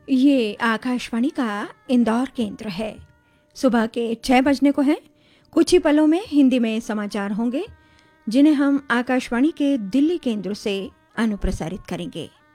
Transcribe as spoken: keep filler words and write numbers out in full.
ये आकाशवाणी का इंदौर केंद्र है। सुबह के छः बजने को है। कुछ ही पलों में हिंदी में समाचार होंगे, जिन्हें हम आकाशवाणी के दिल्ली केंद्र से अनुप्रसारित करेंगे।